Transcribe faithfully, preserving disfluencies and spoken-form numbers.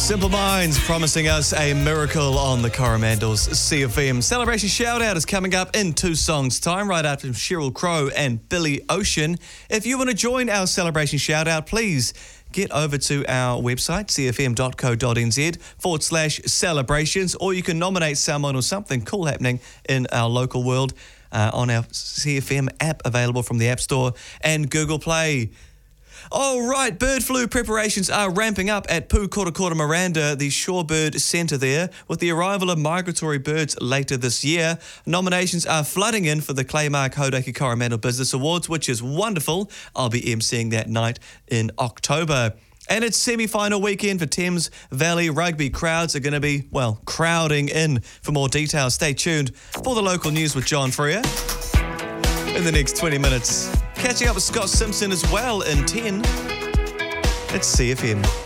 Simple Minds promising us a miracle on the Coromandel's C F M. Celebration Shout-Out is coming up in two songs' time, right after Sheryl Crow and Billy Ocean. If you want to join our Celebration Shout-Out, please get over to our website, cfm.co.nz forward slash celebrations, or you can nominate someone or something cool happening in our local world uh, on our C F M app available from the App Store and Google Play. All right, bird flu preparations are ramping up at Pukorokoro Miranda, the shorebird centre there, with the arrival of migratory birds later this year. Nominations are flooding in for the Claymark Hauraki Coromandel Business Awards, which is wonderful. I'll be emceeing that night in October. And it's semi-final weekend for Thames Valley Rugby. Crowds are going to be, well, crowding in. For more details, stay tuned for the local news with John Freer in the next twenty minutes. Catching up with Scott Simpson as well in ten. It's C F M.